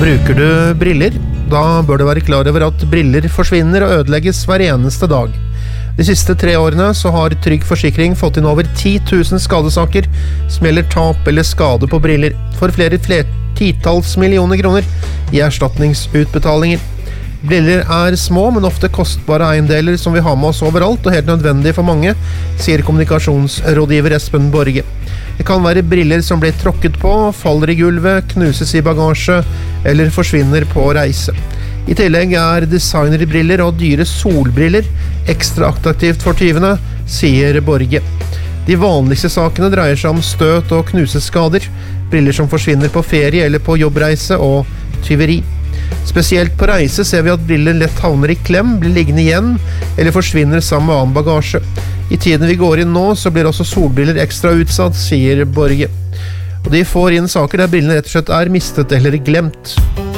Bruker du briller? Da bør du være klar over at briller forsvinner og ødelegges hver eneste dag. De siste 3 årene så har Trygg Forsikring fått inn over 10 000 skadesaker som gjelder tap eller skade på briller, for flere titalls millioner kroner i erstatningsutbetalinger. Briller er små, men ofte kostbare eiendeler som vi har med oss overalt og helt nødvendig for mange, sier kommunikasjonsrådgiver Espen Borge. Det kan være briller som blir tråkket på, faller i gulvet, knuses i bagasje eller forsvinner på reise. I tillegg er designerbriller og dyre solbriller ekstra attraktivt for tyvene, sier Borge. De vanligste sakene dreier seg om støt og knuseskader, briller som forsvinner på ferie eller på jobbreise og tyveri. Spesielt på reise ser vi at briller lett havner i klem, blir liggende igjen eller forsvinner sammen med annen bagasje. I tiden vi går inn nå så blir også solbriller ekstra utsatt, sier Borge. Og de får inn saker der brillene rett og slett er mistet eller glemt.